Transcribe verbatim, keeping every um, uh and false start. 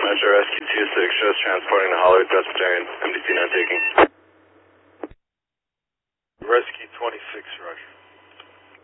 Metro Rescue two six, shows transporting to Hollywood Presbyterian, M D C nine taking. Rescue twenty-six, roger.